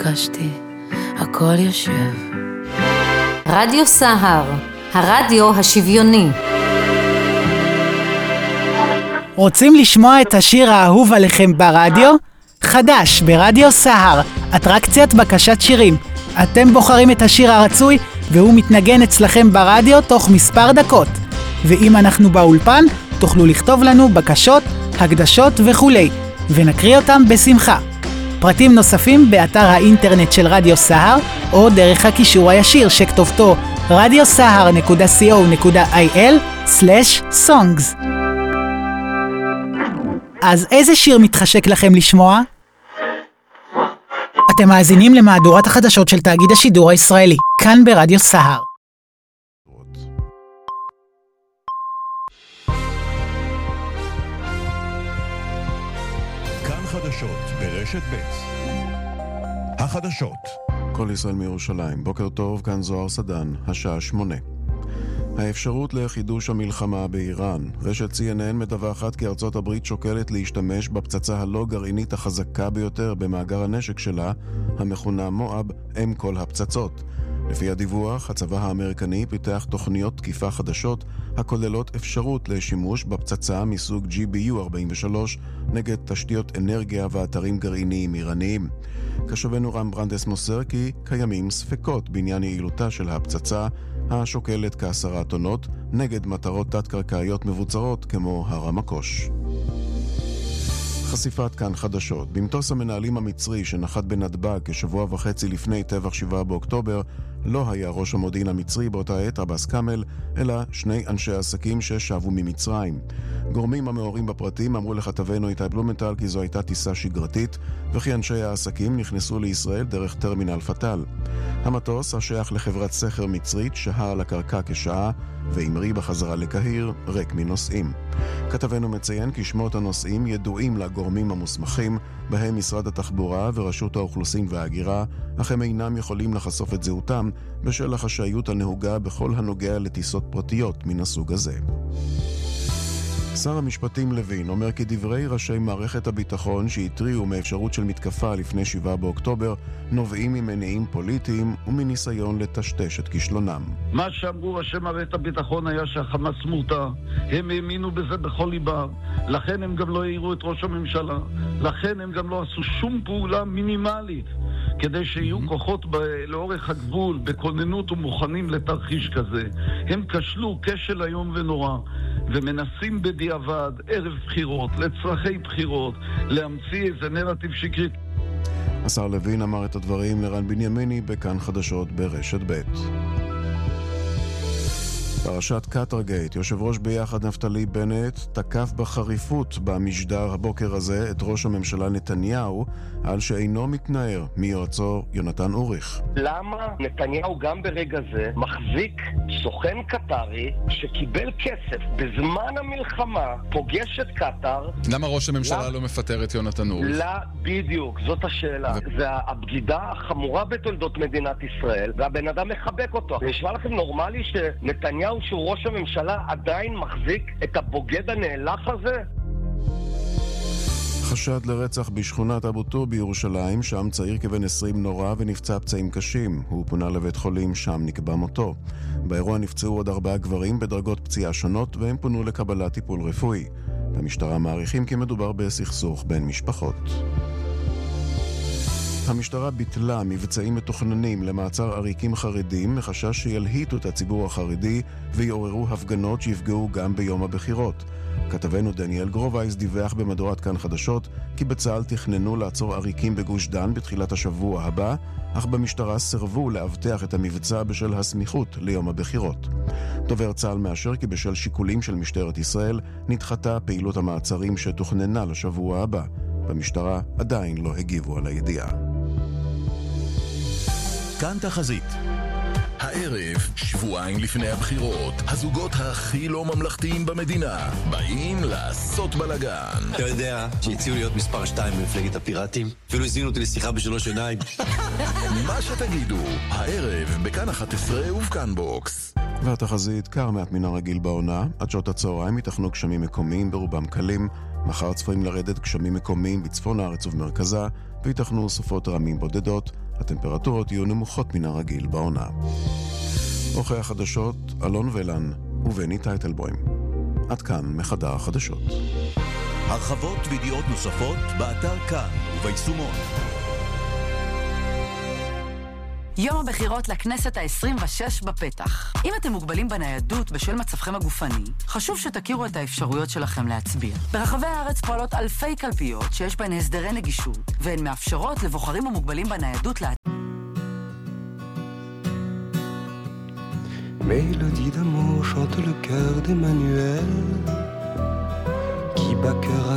ביקשתי, הכל יושב. רדיו סהר, הרדיו השוויוני. רוצים לשמוע את השיר האהוב עליכם ברדיו? חדש ברדיו סהר, אטרקציית בקשת שירים. אתם בוחרים את השיר הרצוי והוא מתנגן אצלכם ברדיו תוך מספר דקות. ואם אנחנו באולפן, תוכלו לכתוב לנו בקשות, הקדשות וכולי, ונקריא אותם בשמחה. פרטים נוספים באתר האינטרנט של רדיו סהר, או דרך הקישור הישיר שכתובתו radiosahar.co.il/songs. אז איזה שיר מתחשק לכם לשמוע? אתם מאזינים למהדורת החדשות של תאגיד השידור הישראלי, כאן ברדיו סהר. כאן חדשות ברשת ב'. החדשות. כל ישראל מירושלים. בוקר טוב, כאן זוהר סדן, השעה 8. האפשרות לחידוש המלחמה באיראן. רשת CNN מדווחת כי ארצות הברית שוקלת להשתמש בפצצה הלא גרעינית החזקה ביותר במאגר הנשק שלה, המכונה מואב, אם כל הפצצות. לפי הדיווח, הצבא האמריקני פיתח תוכניות תקיפה חדשות הכוללות אפשרות לשימוש בפצצה מסוג GBU-43 נגד תשתיות אנרגיה ואתרים גרעיניים איראניים. קשבנו רם ברנדס מוסר כי קיימים ספקות בעניין יעילותה של הפצצה, השוקלת כ10 טונות, נגד מטרות תת-קרקעיות מבוצרות כמו הר המקוש. חשיפת כאן חדשות. במטוס המנהלים המצרי שנחת בנתב"ג כשבוע וחצי לפני טבח 7 באוקטובר, לא היה ראש המודיעין המצרי באותה עת עבאס קאמל, אלא שני אנשי עסקים ששבו ממצרים. גורמים המעורים בפרטים אמרו לכתבנו איתי בלומנטל כי זו הייתה טיסה שגרתית, וכי אנשי העסקים נכנסו לישראל דרך טרמינל פטל. המטוס, השייך לחברת סחר מצרית, שהה על הקרקע כשעה והמריא בחזרה לקהיר, ריק מנוסעים. כתבנו מציין כי שמות הנוסעים ידועים לגורמים המוסמכים, בהם משרד התחבורה ורשות האוכלוסין וההגירה, אך הם אינם יכולים לחשוף את זהותם בשל החשאיות הנהוגה בכל הנוגע לטיסות פרטיות מן הסוג הזה. שר המשפטים לוין אומר כי דברי ראשי מערכת הביטחון שהתריעו מאפשרות של מתקפה לפני 7 באוקטובר נובעים ממניעים פוליטיים ומניסיון לטשטש את כישלונם. מה שאמרו ראשי מערכת הביטחון היה שהחמאס מורתע, הם האמינו בזה בכל ליבם, לכן הם גם לא העירו את ראש הממשלה, לכן הם גם לא עשו שום פעולה מינימלית כדי שיהיו כוחות לאורך הגבול בכוננות ומוכנים לתרחיש כזה. הם כשלו כשל היום ונורא ומנסים בדיעבד ערב בחירות, לצרכי בחירות, להמציא איזה נרטיב שקרי. השר לוין אמר את הדברים לרן בנימיני בכאן חדשות ברשת ב'. פרשת קטרגייט, יושב ראש ביחד נפתלי בנט תקף בחריפות במשדר הבוקר הזה את ראש הממשלה נתניהו על שאינו מתנער מיועצו יונתן אוריך. למה נתניהו גם ברגע זה מחזיק סוכן קטרי שקיבל כסף בזמן המלחמה, פוגש את קטר? למה ראש הממשלה לא מפטר את יונתן אוריך? לא, בדיוק, זאת השאלה. זה הבגידה החמורה בתולדות מדינת ישראל, והבן אדם מחבק אותו. נשמע לכם נורמלי שנתניהו שהוא ראש הממשלה עדיין מחזיק את הבוגד הנאלח הזה? חשד לרצח בשכונת אבו טור בירושלים, שם צעיר כבן 20 נורא ונפצע פצעים קשים. הוא פונה לבית חולים, שם נקבע מותו. באירוע נפצעו עוד 4 גברים בדרגות פציעה שונות והם פונו לקבלת טיפול רפואי. במשטרה מעריכים כי מדובר בסכסוך בין משפחות. המשטרה ביטלה מבצעים מתוכננים למעצר עריקים חרדים מחשש שילהיטו את הציבור החרדי ויעוררו הפגנות שיפגעו גם ביום הבחירות. כתבנו דניאל גרובייס דיווח במהדורת כאן חדשות כי בצה"ל תכננו לעצור עריקים בגוש דן בתחילת השבוע הבא, אך במשטרה סירבו לאבטח את המבצע בשל הסמיכות ליום הבחירות. דובר צה"ל מאשר כי בשל שיקולים של משטרת ישראל נדחתה פעילות המעצרים שתוכננה לשבוע הבא. במשטרה עדיין לא הגיבו על הידיעה. כאן תחזית. הערב, שבועיים לפני הבחירות, הזוגות הכי לא ממלכתיים במדינה באים לעשות בלגן. אתה יודע שהציעו להיות מספר 2 במפלגת הפיראטים? אפילו הזמינו אותי לשיחה בשלוש עיניים. מה שתגידו, הערב בכאן 11 ובכאן בוקס. והתחזית, קר מעט מן הרגיל בעונה, עד שעות הצהריים ייתכנו גשמים מקומיים ברובם קלים, מחר צפויים לרדת גשמים מקומיים בצפון הארץ ובמרכזה, ויתכנו סופות רעמים בודדות. הטמפרטורות יהיו נמוכות מן הרגיל בעונה. עורכי החדשות, אלון ולן ובני טייטלבוים. עד כאן מחדר החדשות. הרחבות וידיעות נוספות באתר כאן וביישומון. יום הבחירות לכנסת ה-26 בפתח. אם אתם מוגבלים בניידות בשל מצבכם הגופני, חשוב שתכירו את האפשרויות שלכם להצביע. ברחבי הארץ פועלות אלפי קלפיות שיש בהן הסדרי נגישות, והן מאפשרות לבוחרים המוגבלים בניידות Mélodie d'amour chante le cœur d'Emmanuel qui bat cœur à